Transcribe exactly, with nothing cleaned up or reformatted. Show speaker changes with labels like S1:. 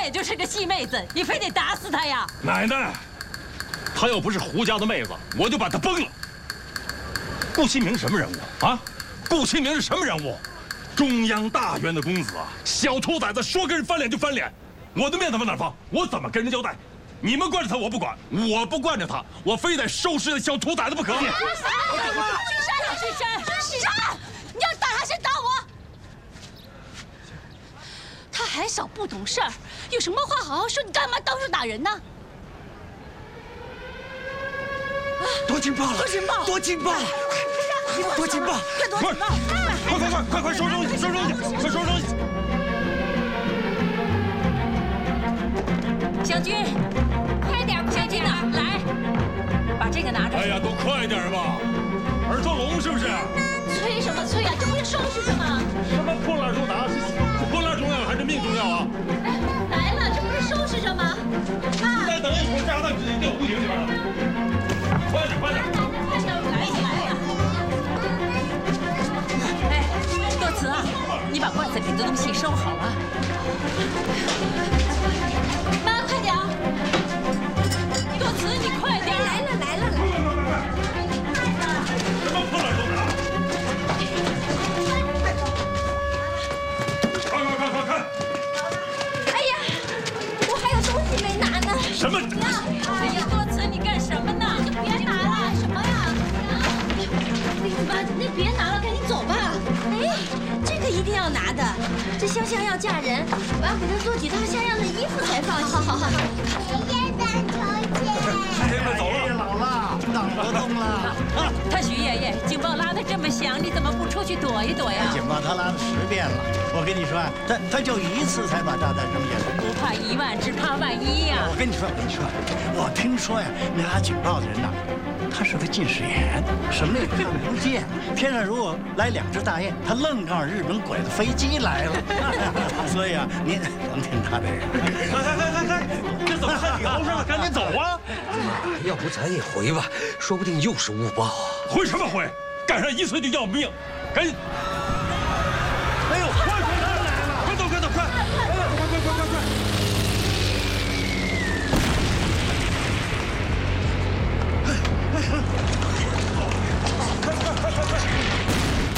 S1: 也就是个细妹子，你非得打死她呀？
S2: 奶奶，她要不是胡家的妹子，我就把她崩了。顾清明什么人物啊？顾清明是什么人物？中央大员的公子啊，小兔崽子说跟人翻脸就翻脸，我的面子往哪放？我怎么跟人交代？你们惯着他我不管，我不惯着他，我非得收拾那小兔崽子不可。
S1: 君山，君山，君山，你要打他先打我。他还小不懂事儿，有什么话好好说，你干嘛到处打人呢？
S3: 多劲爆了！
S1: 多劲爆！
S3: 多劲爆！多劲爆！
S1: 快多劲爆！
S2: 快快快快快收拾东西，收拾东西，快收拾东西！
S1: 湘君，快点，湘君呐，来，把这个拿着。
S2: 哎呀，都快点吧！耳朵聋是不是？
S1: 催什么催啊？这不是收拾着吗？
S2: 什么破烂重打？是破烂重要还是命重要啊？
S1: 哎，来了，这不是收拾着吗？啊！
S2: 再等一会儿，炸弹直接掉屋顶里边了。快点，快点！
S1: 快点，来呀来呀！哎，多慈啊，你把罐子里的东西收好了。妈，快点！多慈，你快点！来了来了来了！
S2: 什么破烂重打？快快快快快！
S4: 哎呀，我还有东西没拿呢。
S2: 什么？
S1: 哎呀，多慈，你干什么呢？你就别拿了，什么呀？妈，那别拿了，赶紧走吧。
S4: 哎，这个一定要拿的。这香香要嫁人，我要给她做几套像样的衣服才放心。好好好好。爷爷咱抽
S2: 爷爷走了，
S3: 老了，挡不动了。
S1: 他徐爷爷，警报拉得这么响，你怎么不出去躲一躲呀？
S3: 警报他拉了十遍了，我跟你说，他他就一次才把炸弹扔下来。
S1: 不怕一万，只怕万一呀！
S3: 我跟你说，我跟你说，我听说呀，那拉警报的人呐，他是个近视眼，什么也看不见。天上如果来两只大雁，他愣告诉日本鬼子飞机来了。所以啊，您甭听他这个。
S2: 来来来来来，这怎么还聊上了？赶紧走啊！
S5: 妈，要不咱也回吧，说不定又是误报啊。
S2: 回什么回？赶上一次就要命，赶紧！